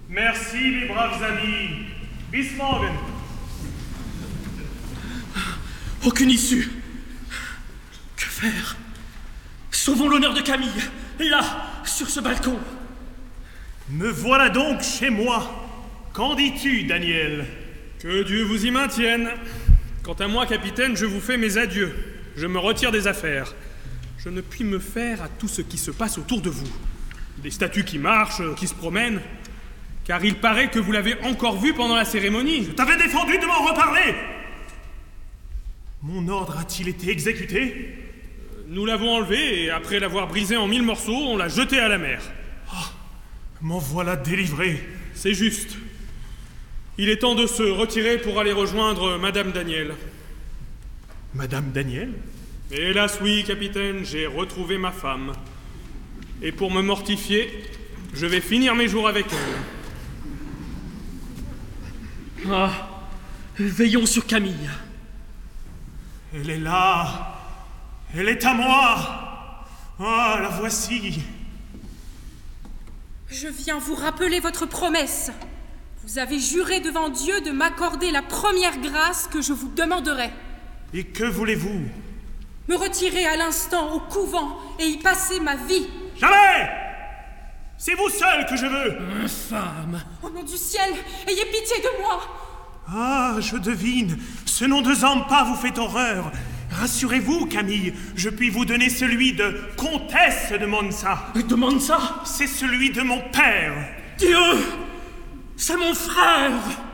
Merci, mes braves amis. Bis morgen. Aucune issue. Que faire? Sauvons l'honneur de Camille, là, sur ce balcon. Me voilà donc chez moi. Qu'en dis-tu, Daniel? Que Dieu vous y maintienne. Quant à moi, capitaine, je vous fais mes adieux. Je me retire des affaires. Je ne puis me faire à tout ce qui se passe autour de vous. Des statues qui marchent, qui se promènent. Car il paraît que vous l'avez encore vu pendant la cérémonie. Je t'avais défendu de m'en reparler. Mon ordre a-t-il été exécuté? Nous l'avons enlevé et après l'avoir brisé en 1000 morceaux, on l'a jeté à la mer. Oh, m'en voilà délivré. C'est juste. Il est temps de se retirer pour aller rejoindre Madame Daniel. Madame Daniel? Hélas, oui, capitaine, j'ai retrouvé ma femme. Et pour me mortifier, je vais finir mes jours avec elle. Ah, veillons sur Camille. Elle est là. Elle est à moi. Ah, la voici. Je viens vous rappeler votre promesse. Vous avez juré devant Dieu de m'accorder la première grâce que je vous demanderai. Et que voulez-vous? Me retirer à l'instant au couvent et y passer ma vie. Jamais! C'est vous seul que je veux. Infâme. Au nom du ciel, ayez pitié de moi. Ah, je devine. Ce nom de Zampa vous fait horreur. Rassurez-vous, Camille, je puis vous donner celui de comtesse de Monza. De Monza? C'est celui de mon père. Dieu! C'est mon frère!